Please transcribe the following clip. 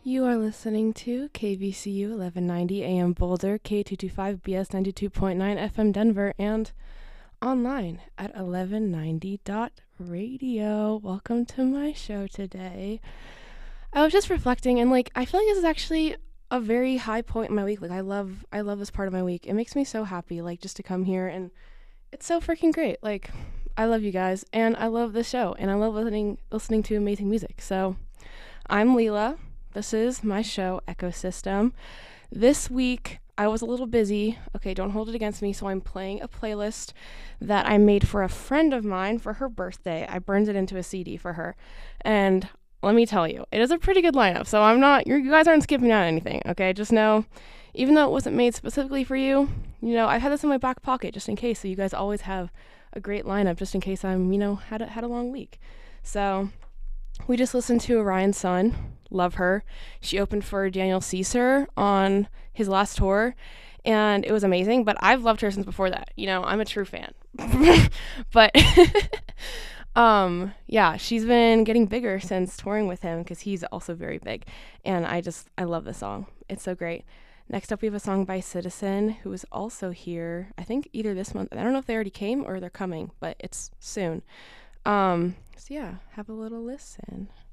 You are listening to KVCU 1190 AM Boulder, K225BS 92.9 FM Denver, and online at 1190.radio. Welcome to my show today. I was just reflecting, and I feel like this is actually a very high point in my week. I love this part of my week. It makes me so happy, just to come here, and it's so freaking great. I love you guys, and I love this show, and I love listening to amazing music. So, I'm Leela. This is my show, Ecosystem. This week, I was a little busy. Okay, don't hold it against me. So I'm playing a playlist that I made for a friend of mine for her birthday. I burned it into a CD for her. And let me tell you, it is a pretty good lineup. So you guys aren't skipping out anything, okay? Just know, even though it wasn't made specifically for you, I've had this in my back pocket just in case. So you guys always have a great lineup just in case I'm, had a long week. So we just listened to Orion Sun. Love her. She opened for Daniel Caesar on his last tour, and it was amazing, but I've loved her since before that. I'm a true fan. But yeah, she's been getting bigger since touring with him because he's also very big, and I love this song. It's so great. Next up, we have a song by Citizen, who is also here, I think either this month. I don't know if they already came or they're coming, but it's soon. So yeah, have a little listen.